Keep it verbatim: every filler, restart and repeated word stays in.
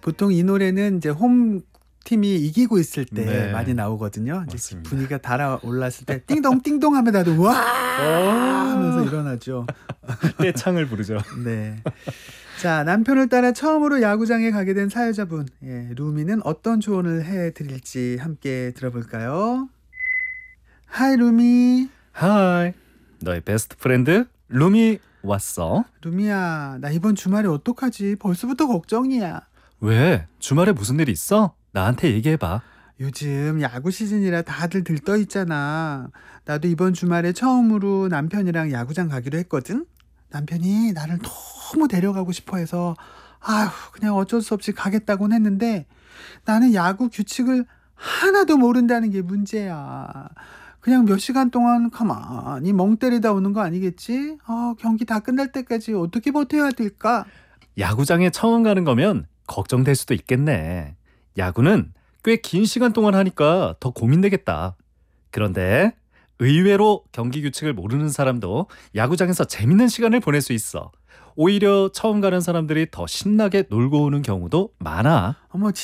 보통 이 노래는 이제 홈 팀이 이기고 있을 때 네. 많이 나오거든요. 이제 맞습니다. 분위기가 달아올랐을 때 띵동 띵동 하면 다들 와 하면서 일어나죠. 떼창을 부르죠. 네. 자, 남편을 따라 처음으로 야구장에 가게 된 사연자분, 예, 루미는 어떤 조언을 해드릴지 함께 들어볼까요? 하이 루미. 하이, 너의 베스트 프렌드 루미 왔어. 루미야, 나 이번 주말에 어떡하지? 벌써부터 걱정이야. 왜? 주말에 무슨 일 있어? 나한테 얘기해봐. 요즘 야구 시즌이라 다들 들떠 있잖아. 나도 이번 주말에 처음으로 남편이랑 야구장 가기로 했거든. 남편이 나를 너무 데려가고 싶어 해서 아휴 그냥 어쩔 수 없이 가겠다고는 했는데 나는 야구 규칙을 하나도 모른다는 게 문제야. 그냥 몇 시간 동안 가만히 멍 때리다 오는 거 아니겠지? 아, 경기 다 끝날 때까지 어떻게 버텨야 될까? 야구장에 처음 가는 거면 걱정될 수도 있겠네. 야구는 꽤 긴 시간 동안 하니까 더 고민되겠다. 그런데 의외로 경기 규칙을 모르는 사람도 야구장에서 재밌는 시간을 보낼 수 있어. 오히려 처음 가는 사람들이 더 신나게 놀고 오는 경우도 많아. 어머